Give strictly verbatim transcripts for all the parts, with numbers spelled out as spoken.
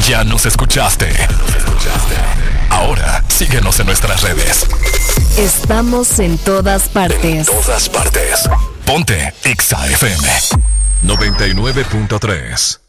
Ya nos escuchaste. Ahora síguenos en nuestras redes. Estamos en todas partes. En todas partes. Ponte Exa F M noventa y nueve punto tres.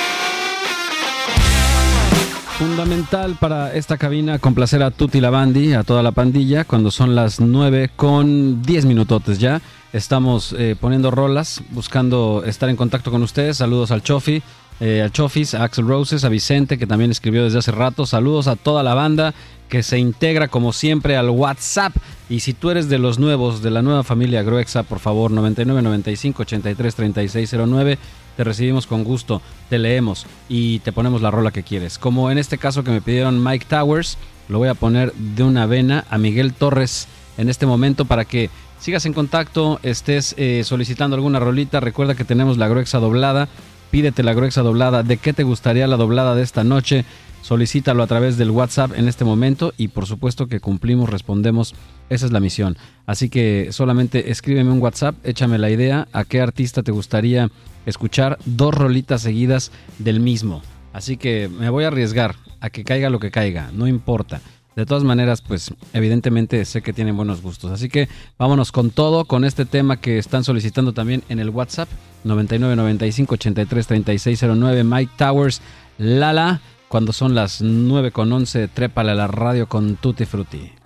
Fundamental para esta cabina complacer a Tutti la Bandi, a toda la pandilla, cuando son las nueve con diez minutotes ya. Estamos eh, poniendo rolas, buscando estar en contacto con ustedes. Saludos al Chofi, eh, al Chofis, a Axel Roses, a Vicente, que también escribió desde hace rato. Saludos a toda la banda que se integra como siempre al WhatsApp. Y si tú eres de los nuevos, de la nueva familia Agroexa, por favor, noventa y nueve, noventa y cinco, ochenta y tres, treinta y seis cero nueve. Te recibimos con gusto, te leemos y te ponemos la rola que quieres. Como en este caso que me pidieron Mike Towers, lo voy a poner de una vena a Miguel Torres en este momento para que sigas en contacto, estés eh, solicitando alguna rolita. Recuerda que tenemos la Agroexa doblada, pídete la Agroexa doblada. ¿De qué te gustaría la doblada de esta noche? Solicítalo a través del WhatsApp en este momento y por supuesto que cumplimos, respondemos. Esa es la misión. Así que solamente escríbeme un WhatsApp, échame la idea a qué artista te gustaría escuchar dos rolitas seguidas del mismo. Así que me voy a arriesgar a que caiga lo que caiga, no importa. De todas maneras, pues evidentemente sé que tienen buenos gustos. Así que vámonos con todo, con este tema que están solicitando también en el WhatsApp. noventa y nueve, noventa y cinco, ochenta y tres, treinta y seis cero nueve. Mike Towers, Lala. Cuando son las nueve con once, trépale a la radio con Tutti Frutti.